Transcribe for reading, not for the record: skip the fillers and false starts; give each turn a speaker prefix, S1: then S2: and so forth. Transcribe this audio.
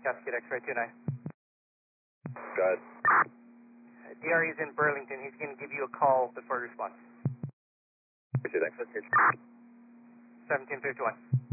S1: Copy, X-ray 29.
S2: Go ahead.
S1: DRE is in Burlington. He's going to give you a call before he responds.
S2: 2, thanks.
S1: 1751.